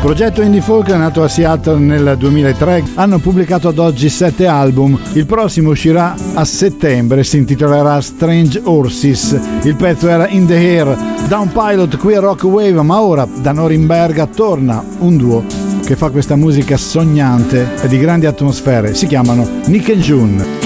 Progetto indie folk nato a Seattle nel 2003, hanno pubblicato ad oggi 7 album. Il prossimo uscirà a settembre, si intitolerà Strange Horses. Il pezzo era In the Air, Down Pilot qui a Rock Wave, ma ora da Norimberga torna un duo che fa questa musica sognante e di grandi atmosfere. Si chiamano Nick e June.